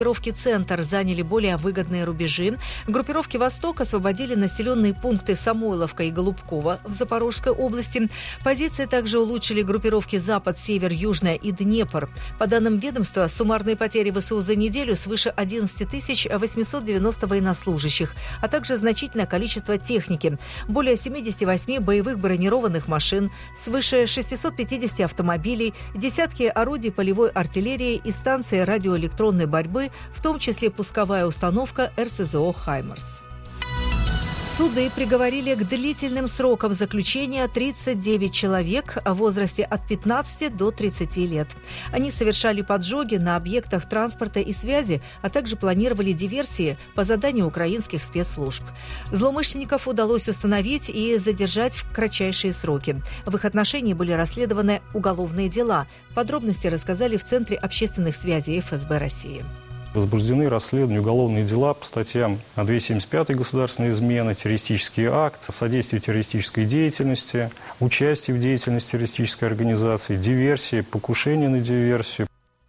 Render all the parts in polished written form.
Группировки «Центр» заняли более выгодные рубежи. Группировки «Восток» освободили населенные пункты Самойловка и Голубково в Запорожской области. Позиции также улучшили группировки «Запад», «Север», «Южная» и «Днепр». По данным ведомства, суммарные потери ВСУ за неделю свыше 11 890 военнослужащих, а также значительное количество техники. Более 78 боевых бронированных машин, свыше 650 автомобилей, десятки орудий полевой артиллерии и станции радиоэлектронной борьбы, в том числе пусковая установка РСЗО «Хаймерс». Суды приговорили к длительным срокам заключения 39 человек в возрасте от 15 до 30 лет. Они совершали поджоги на объектах транспорта и связи, а также планировали диверсии по заданию украинских спецслужб. Злоумышленников удалось установить и задержать в кратчайшие сроки. В их отношении были расследованы уголовные дела. Подробности рассказали в Центре общественных связей ФСБ России. Возбуждены расследования уголовные дела по статьям 275 государственная измена, террористический акт, содействие террористической деятельности, участие в деятельности террористической организации, диверсии, покушение на диверсию.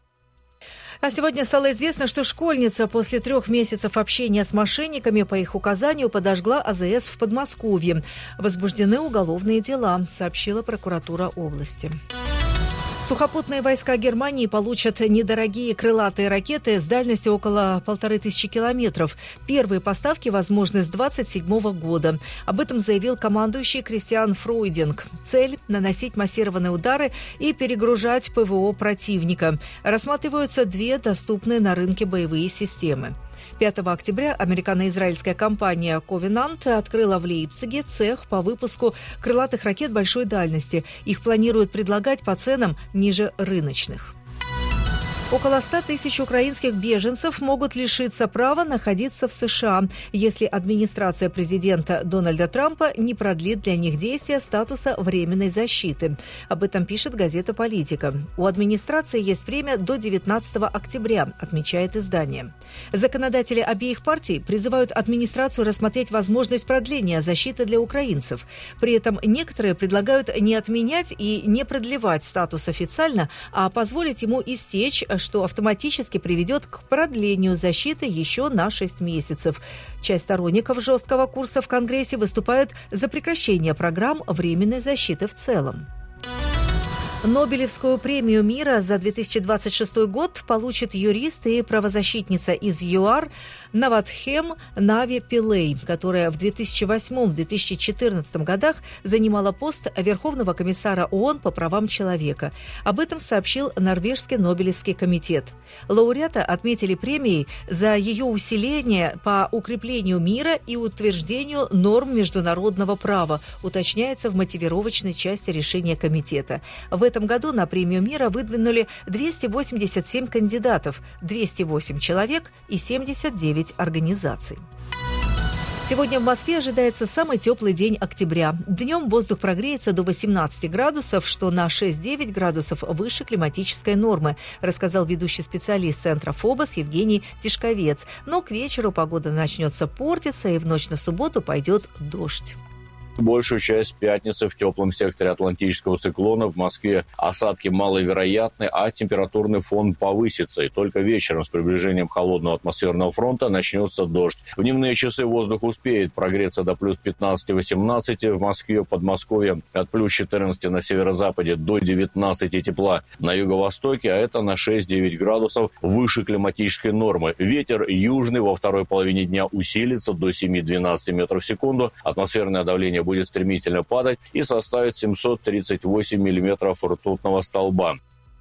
А сегодня стало известно, что школьница после 3 месяцев общения с мошенниками по их указанию подожгла АЗС в Подмосковье. Возбуждены уголовные дела, сообщила прокуратура области. Сухопутные войска Германии получат недорогие крылатые ракеты с дальностью около 1500 километров. Первые поставки возможны с 2027 года. Об этом заявил командующий Кристиан Фройдинг. Цель – наносить массированные удары и перегружать ПВО противника. Рассматриваются 2 доступные на рынке боевые системы. 5 октября американо-израильская компания «Ковенант» открыла в Лейпциге цех по выпуску крылатых ракет большой дальности. Их планируют предлагать по ценам ниже рыночных. Около 100 тысяч украинских беженцев могут лишиться права находиться в США, если администрация президента Дональда Трампа не продлит для них действия статуса временной защиты. Об этом пишет газета «Политика». У администрации есть время до 19 октября, отмечает издание. Законодатели обеих партий призывают администрацию рассмотреть возможность продления защиты для украинцев. При этом некоторые предлагают не отменять и не продлевать статус официально, а позволить ему истечь, что автоматически приведет к продлению защиты еще на 6 месяцев. Часть сторонников жесткого курса в Конгрессе выступают за прекращение программ временной защиты в целом. Нобелевскую премию мира за 2026 год получит юрист и правозащитница из ЮАР Наватхем Нави Пилей, которая в 2008-2014 годах занимала пост Верховного комиссара ООН по правам человека. Об этом сообщил Норвежский Нобелевский комитет. Лауреата отметили премией за ее усиление по укреплению мира и утверждению норм международного права, уточняется в мотивировочной части решения комитета. В этом году на премию мира выдвинули 287 кандидатов, 208 человек и 79 организаций. Сегодня в Москве ожидается самый теплый день октября. Днем воздух прогреется до 18 градусов, что на 6-9 градусов выше климатической нормы, рассказал ведущий специалист Центра ФОБОС Евгений Тишковец. Но к вечеру погода начнется портиться, и в ночь на субботу пойдет дождь. Большую часть пятницы в теплом секторе атлантического циклона в Москве осадки маловероятны, а температурный фон повысится. И только вечером с приближением холодного атмосферного фронта начнется дождь. В дневные часы воздух успеет прогреться до плюс 15-18 в Москве, Подмосковье, от плюс 14 на северо-западе до 19 тепла на юго-востоке, а это на 6-9 градусов выше климатической нормы. Ветер южный во второй половине дня усилится до 7-12 метров в секунду. Атмосферное давление будет стремительно падать и составит 738 миллиметров ртутного столба.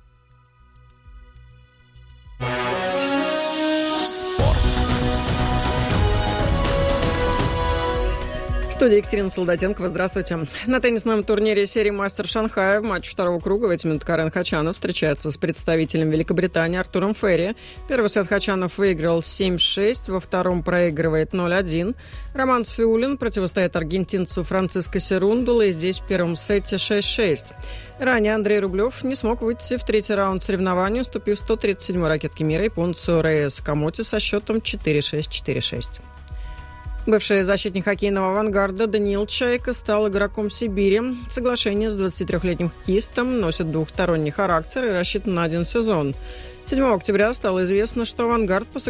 В студии Екатерина Солдатенкова. Здравствуйте. На теннисном турнире серии «Мастер Шанхая» в матче второго круга в эти минуты Карен Хачанов встречается с представителем Великобритании Артуром Ферри. Первый сет Хачанов выиграл 7-6, во втором проигрывает 0-1. Роман Сфиулин противостоит аргентинцу Франциско Серундуло, и здесь в первом сете 6-6. Ранее Андрей Рублев не смог выйти в третий раунд соревнований, уступив 137-й ракетке мира японцу Рейес Камоти со счетом 4-6, 4-6. Бывший защитник хоккейного «Авангарда» Даниил Чайка стал игроком Сибири. Соглашение с 23-летним хоккеистом носит двухсторонний характер и рассчитан на один сезон. 7 октября стало известно, что «Авангард» по